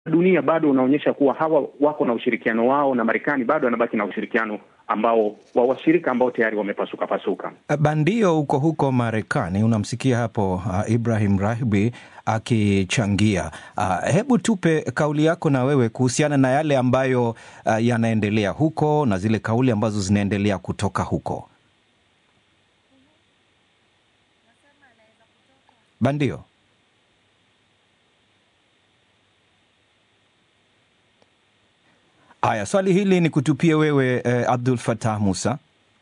dunia bado unaonyesha kuwa hawa wako na ushirikiano wao, na Marekani bado anabaki na ushirikiano ambao wa washirika ambao tayari wamepasuka. Bandio huko Marekani, unamsikia hapo Ibrahim Rahbi akichangia. Hebu tupe kauli yako na wewe kuhusiana na yale ambayo yanaendelea huko na zile kauli ambazo zinaendelea kutoka huko. Bandio. Haya, swali hili ni kutupie wewe Abdul Fattah Musa.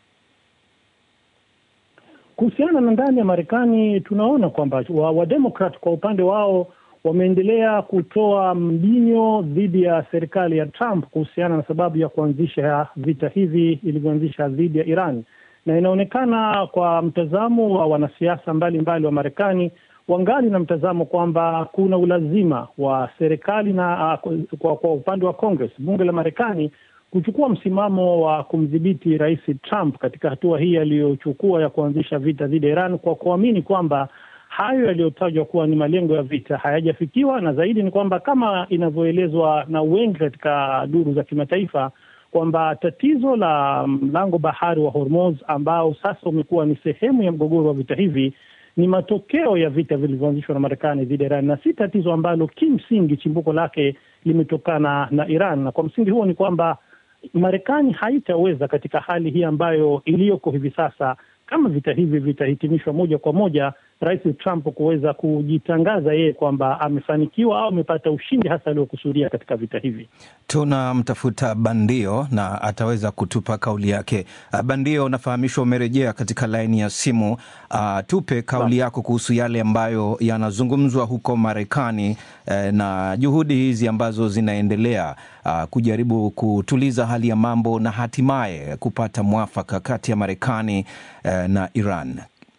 Kuhusiana na ndani ya Marekani, tunaona kwamba Wademokrat kwa upande wao wameendelea kutoa mbinyo dhidi ya serikali ya Trump kuhusiana na sababu ya kuanzisha vita hivi ilivyoanzisha dhidi ya Iran. Na inaonekana kwa mtazamo wa wanasiasa mbalimbali wa Marekani wangali na mtazamo kwamba kuna ulazima wa serikali na kwa upande wa Congress, bunge la Marekani, kuchukua msimamo wa kumdhibiti Rais Trump katika hatua hii aliyochukua ya kuanzisha vita dhidi ya Iran, kwa kuamini kwamba hayo yaliyotajwa kuwa ni malengo ya vita hayajafikiwa, na zaidi ni kwamba kama inavyoelezwa na wengi katika duru za kimataifa kwamba tatizo la mlango bahari wa Hormuz ambao sasa umekuwa ni sehemu ya mgogoro wa vita hivi ni matokeo ya vita vilivyoanzishwa na Marekani dhidi ya Iran, na si tatizo ambalo kimsingi chimbuko lake limetokana na Iran. Na kwa msingi huo ni kwamba Marekani haitaweza katika hali hii ambayo iliyoko hivi sasa, kama vita hivi vitahitimishwa moja kwa moja, Rais Trump kuweza kujitangaza yeye kwamba amefanikiwa au amepata ushindi hasa aliokusudia katika vita hivi. Tunamtafuta Bandio na ataweza kutupa kauli yake. Bandio, nafahamishwa umerejea katika laini ya simu. Tupe kauli yako kuhusu yale ambayo yanazungumzwa huko Marekani na juhudi hizi ambazo zinaendelea kujaribu kutuliza hali ya mambo na hatimaye kupata mwafaka kati ya Marekani na Iran.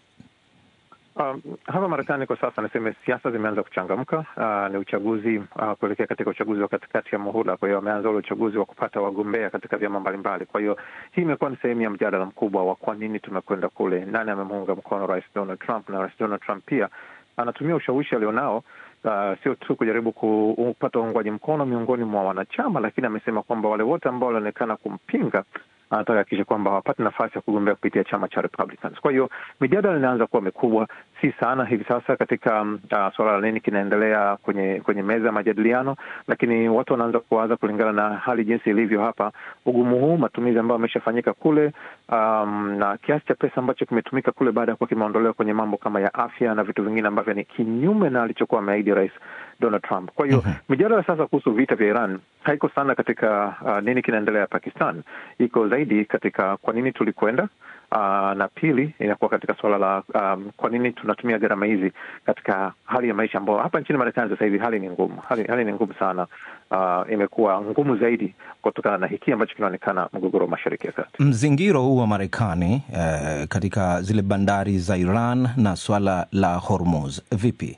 Hapa Marekani kwa sasa niseme siasa zimeanza kuchangamka. Ni uchaguzi kuelekea katika uchaguzi wa katikati ya muhula. Kwa hiyo wameanza ule uchaguzi wa kupata wagombea katika vyama mbalimbali. Kwa hiyo hii imekuwa ni sehemu ya mjadala mkubwa wa kwa nini tumekwenda kule, nani amemuunga mkono Rais Donald Trump, na Rais Donald Trump pia anatumia ushawishi alionao sio tu kujaribu kupata uungwaji mkono miongoni mwa wanachama, lakini amesema kwamba wale wote ambao walionekana kumpinga anataka hakikisha kwamba wapate nafasi ya kugombea kupitia chama cha Republicans. Kwa hiyo mijadala inaanza kuwa mikubwa, si sana hivi sasa katika swala la nini kinaendelea kwenye meza ya majadiliano, lakini watu wanaanza kuwaza kulingana na hali jinsi ilivyo hapa, ugumu huu, matumizi ambayo yameshafanyika kule, na kiasi cha pesa ambacho kimetumika kule baada ya kuwa kimeondolewa kwenye mambo kama ya afya na vitu vingine ambavyo ni kinyume na alichokuwa ameahidi Rais Donald Trump. Kwa hiyo mijadala sasa kuhusu vita vya Iran haiko sana katika nini kinaendelea Pakistan, iko zaidi katika kwa nini tulikwenda, na pili inakuwa katika swala la kwa nini tunatumia gharama hizi katika hali ya maisha ambayo hapa nchini Marekani sasa hivi hali ni ngumu. Hali ni ngumu sana, imekuwa ngumu zaidi kutokana na hiki ambacho kinaonekana mgogoro wa Mashariki ya Kati. Mzingiro huu wa Marekani katika zile bandari za Iran na swala la Hormuz vipi?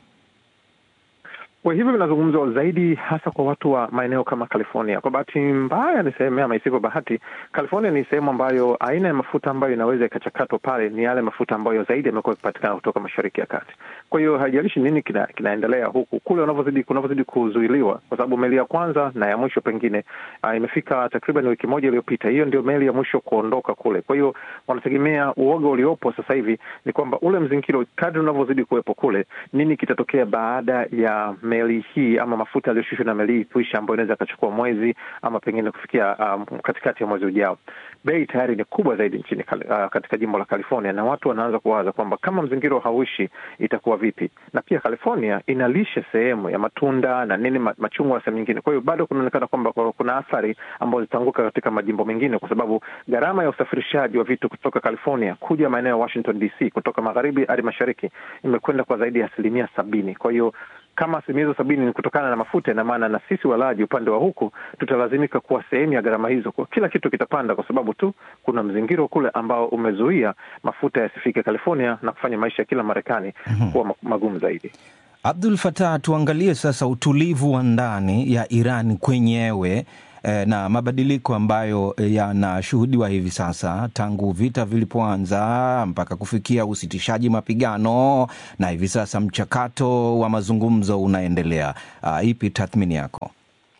Kwa hivyo vinazungumzwa zaidi hasa kwa watu wa maeneo kama California. Kwa bahati mbaya niseme ama isivyo bahati, California ni sehemu ambayo aina ya mafuta ambayo inaweza ikachakatwa pale ni yale mafuta ambayo zaidi yamekuwa yakipatikana kutoka Mashariki ya Kati. Kwa hiyo haijalishi nini kinaendelea huku, kule unavyozidi kuzuiliwa, kwa sababu meli ya kwanza na ya mwisho pengine imefika takriban wiki moja iliyopita. Hiyo ndio meli ya mwisho kuondoka kule. Kwa hiyo wanategemea, uoga uliopo sasa hivi ni kwamba ule mzingiro kadri unavyozidi kuwepo kule, nini kitatokea baada ya meli hii ama mafuta yaliyoshushwa na meli hii kuisha, ambayo inaweza kachukua mwezi ama pengine kufikia katikati ya mwezi ujao. Bei tayari ni kubwa zaidi nchini katika jimbo la California, na watu wanaanza kuwaza kwamba kama mzingiro hauishi itakuwa vipi. Na pia California inalisha sehemu ya matunda na nini, machungwa na sehemu nyingine. Kwa hiyo bado kunaonekana kwamba kuna athari ambazo zitaanguka katika majimbo mengine, kwa sababu gharama ya usafirishaji wa vitu kutoka California kuja maeneo ya Washington DC kutoka magharibi hadi mashariki imekwenda kwa zaidi ya 70%. Kwa hiyo kama 70% ni kutokana na mafuta, na maana na sisi walaji upande wa huku tutalazimika kuwa sehemu ya gharama hizo. Kwa kila kitu kitapanda kwa sababu tu kuna mzingiro kule ambao umezuia mafuta yasifike California na kufanya maisha ya kila Marekani kuwa magumu zaidi. Abdul Fattah, tuangalie sasa utulivu wa ndani ya Iran kwenyewe. na mabadiliko ambayo yanashuhudiwa hivi sasa tangu vita vilipoanza mpaka kufikia usitishaji mapigano na hivi sasa mchakato wa mazungumzo unaendelea. Ipi tathmini yako?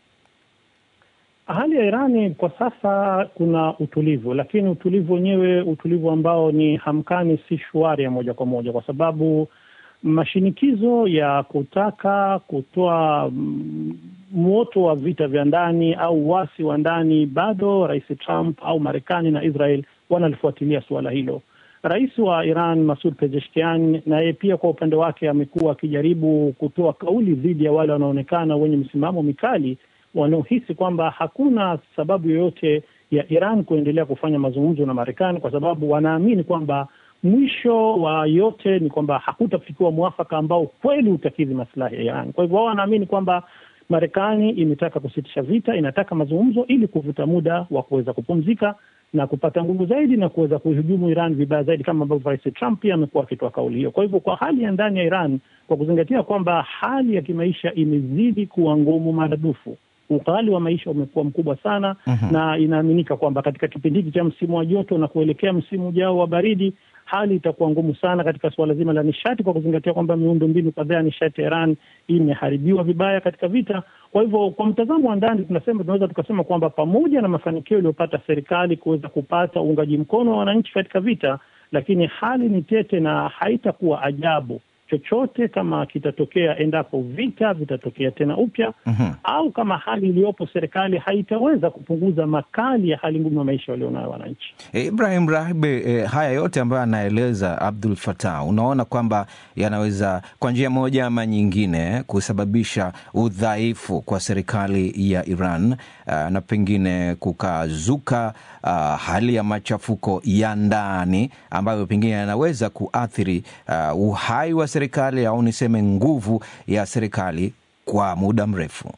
Hali ya Irani kwa sasa kuna utulivu, lakini utulivu wenyewe, utulivu ambao ni hamkani, si shwari ya moja kwa moja, kwa sababu mashinikizo ya kutaka kutoa moto wa vita vya ndani au wasi wa ndani, bado Rais Trump au Marekani na Israel wanalifuatilia suala hilo. Rais wa Iran Masoud Pezeshkian naye pia kwa upande wake amekuwa akijaribu kutoa kauli dhidi ya wale wanaonekana wenye msimamo mikali wanaohisi kwamba hakuna sababu yoyote ya Iran kuendelea kufanya mazungumzo na Marekani, kwa sababu wanaamini kwamba mwisho wa yote ni kwamba hakutafikiwa mwafaka ambao kweli utakidhi maslahi ya Iran. Kwa hivyo wao wanaamini kwamba Marekani imetaka kusitisha vita, inataka mazungumzo ili kuvuta muda wa kuweza kupumzika na kupata nguvu zaidi na kuweza kuhujumu Iran vibaya zaidi, kama ambavyo Rais Trump pia amekuwa akitoa kauli hiyo. Kwa hivyo kwa hali ya ndani ya Iran, kwa kuzingatia kwamba hali ya kimaisha imezidi kuwa ngumu maradufu, ughali wa maisha umekuwa mkubwa sana, na inaaminika kwamba katika kipindi hiki cha msimu wa joto na kuelekea msimu ujao wa baridi, hali itakuwa ngumu sana katika suala zima la nishati, kwa kuzingatia kwamba miundombinu kadhaa ya nishati ya Iran imeharibiwa vibaya katika vita. Kwa hivyo kwa mtazamo wa ndani tunaweza tukasema kwamba pamoja na mafanikio iliyopata serikali kuweza kupata uungaji mkono wa wananchi katika vita, lakini hali ni tete, na haitakuwa ajabu chochote kama kitatokea endapo vita vitatokea tena upya, au kama hali iliyopo serikali haitaweza kupunguza makali ya hali ngumu ya maisha walionayo wananchi. Ibrahim Rahibe, haya yote ambayo anaeleza Abdul Fattah, unaona kwamba yanaweza kwa njia moja ama nyingine kusababisha udhaifu kwa serikali ya Iran, na pengine kukazuka hali ya machafuko ya ndani ambayo pengine yanaweza kuathiri uhai wa serikali au niseme nguvu ya serikali kwa muda mrefu?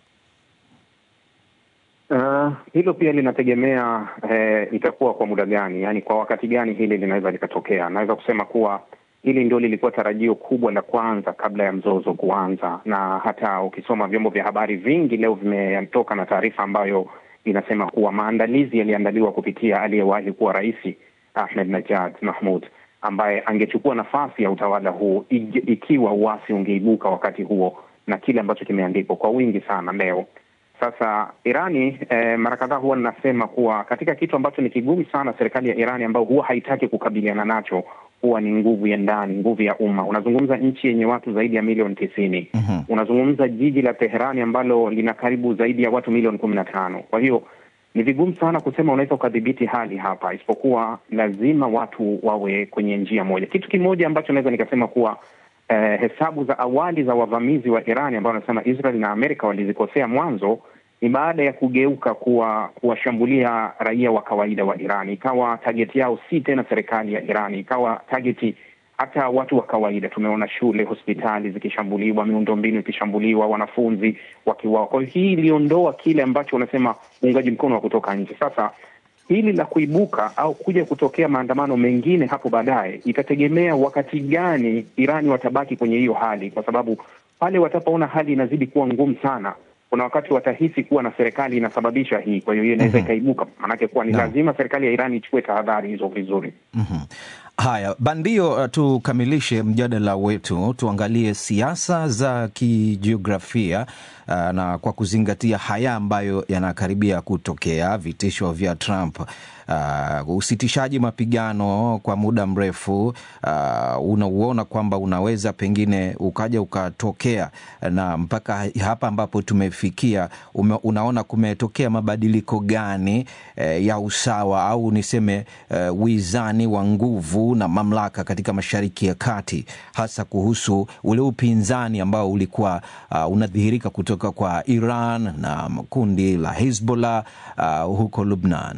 Hilo pia linategemea itakuwa kwa muda gani, yani kwa wakati gani hili linaweza likatokea. Naweza kusema kuwa hili ndio lilikuwa tarajio kubwa la kwanza kabla ya mzozo kuanza, na hata ukisoma vyombo vya habari vingi leo vimetoka na taarifa ambayo inasema kuwa maandalizi yaliandaliwa kupitia aliyewahi kuwa rais Ahmadinejad Mahmoud, ambaye angechukua nafasi ya utawala huu ikiwa uasi ungeibuka wakati huo, na kile ambacho kimeandikwa kwa wingi sana leo. Sasa Irani mara kadhaa huwa ninasema kuwa katika kitu ambacho ni kigumu sana serikali ya Irani ambao huwa haitaki kukabiliana nacho, huwa ni nguvu ya ndani, nguvu ya umma. Unazungumza nchi yenye watu zaidi ya milioni 90. Unazungumza jiji la Teherani ambalo lina karibu zaidi ya watu milioni 15. Kwa hiyo ni vigumu sana kusema unaweza ukadhibiti hali hapa, isipokuwa lazima watu wawe kwenye njia moja. Kitu kimoja ambacho naweza nikasema kuwa hesabu za awali za wavamizi wa Irani ambao wanasema Israel na Amerika walizikosea mwanzo, ni baada ya kugeuka kuwashambulia raia wa kawaida wa Irani. Ikawa target yao si tena serikali ya Irani, ikawa target hata watu wa kawaida. Tumeona shule, hospitali zikishambuliwa, miundombinu ikishambuliwa, wanafunzi wakiuawa. Kwa hiyo hii iliondoa kile ambacho wanasema uungaji mkono wa kutoka nje. Sasa hili la kuibuka au kuja kutokea maandamano mengine hapo baadaye, itategemea wakati gani Irani watabaki kwenye hiyo hali, kwa sababu pale watapoona hali inazidi kuwa ngumu sana, kuna wakati watahisi kuwa na serikali inasababisha hii. Kwa hiyo hiyo inaweza ikaibuka, maanake kuwa ni lazima serikali ya Irani ichukue tahadhari hizo vizuri. Haya, Bandio, tukamilishe mjadala wetu, tuangalie siasa za kijiografia na kwa kuzingatia haya ambayo yanakaribia kutokea, vitisho vya Trump, usitishaji mapigano kwa muda mrefu, unauona kwamba unaweza pengine ukaja ukatokea, na mpaka hapa ambapo tumefikia unaona kumetokea mabadiliko gani ya usawa au niseme wizani wa nguvu na mamlaka katika Mashariki ya Kati, hasa kuhusu ule upinzani ambao ulikuwa unadhihirika kutoka kwa Iran na kundi la Hezbollah huko Lebanon?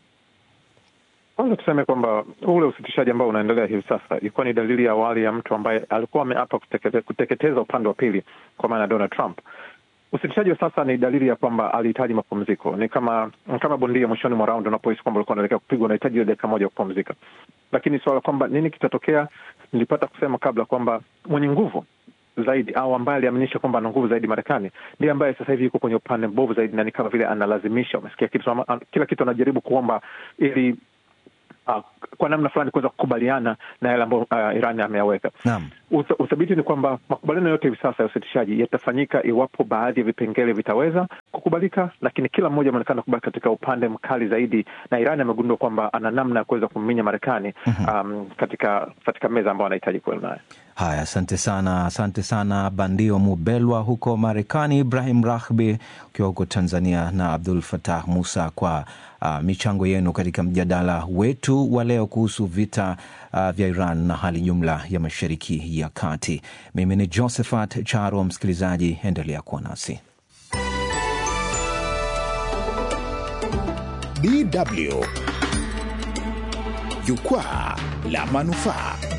Kwanza tuseme kwamba ule usitishaji ambao unaendelea hivi sasa ilikuwa ni dalili ya awali ya mtu ambaye alikuwa ameapa kuteketeza upande wa pili, kwa maana Donald Trump. Usitishaji wa sasa ni dalili ya kwamba alihitaji mapumziko. Ni kama bondia mwishoni mwa round unapohisi kwamba ulikuwa unaelekea kupigwa, unahitaji ile dakika moja kupumzika. Lakini swala kwamba nini kitatokea, nilipata kusema kabla kwamba mwenye nguvu zaidi au ambaye aliaminisha kwamba ana nguvu zaidi Marekani ndiye ambaye sasa hivi yuko kwenye upande mbovu zaidi, na ni kama vile analazimisha, umesikia kitu, kila kitu anajaribu kuomba ili kwa namna fulani kuweza kukubaliana na yale ambayo Iran ameyaweka. Naam. Uthabiti ni kwamba makubaliano yote hivi sasa ya usitishaji yatafanyika iwapo baadhi ya vipengele vitaweza kukubalika, lakini kila mmoja anaonekana kubaki katika upande mkali zaidi, na Iran amegundua kwamba ana namna ya kuweza kuminya Marekani katika meza ambayo anahitaji kuwa nayo. Haya, asante sana Bandio Mubelwa huko Marekani, Ibrahim Rahbi ukiwa huko Tanzania, na Abdul Fattah Musa kwa michango yenu katika mjadala wetu wa leo kuhusu vita vya Iran na hali jumla ya Mashariki ya Kati. Mimi ni Josephat Charo. Msikilizaji, endelea kuwa nasi. DW Jukwaa la Manufaa.